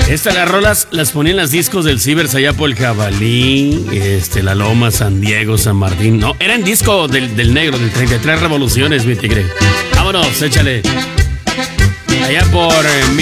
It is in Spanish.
Las rolas las ponían las discos del Cibers allá por el Jabalí, La Loma, San Diego, San Martín. No, era en disco del negro, del 33 Revoluciones, mi tigre. Vámonos, échale. Allá por